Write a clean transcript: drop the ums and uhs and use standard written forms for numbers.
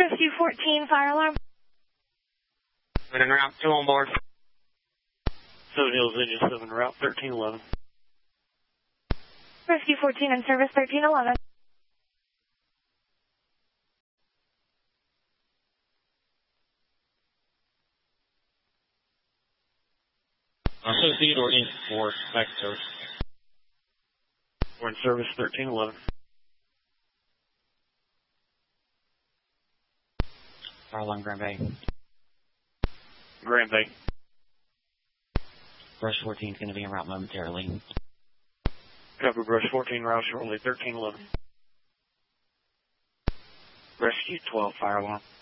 Rescue 14, fire alarm. En route, 2 on board. 7 Hills Engine 7, route 1311. Rescue 14 in service 1311. Theodore Inc. 4, back to service. We're in service 1311. Fire alarm, Grand Bay. Grand Bay. Brush 14 is going to be en route momentarily. Cover Brush 14, route shortly 1311. Rescue 12, fire alarm.